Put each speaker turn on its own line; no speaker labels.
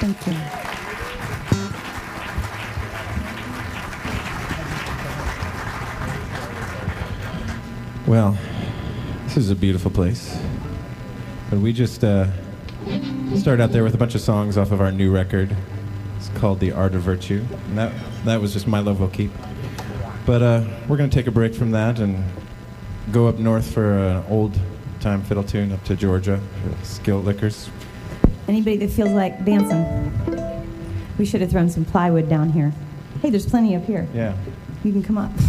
Thank you.
Well, this is a beautiful place. But we just started out there with a bunch of songs off of our new record. It's called The Art of Virtue. And that was just My Love Will Keep. But we're going to take a break from that and go up north for an old-time fiddle tune up to Georgia for Skillet Liquors.
Anybody that feels like dancing, we should have thrown some plywood down here. Hey, there's plenty up here.
Yeah.
You can come up.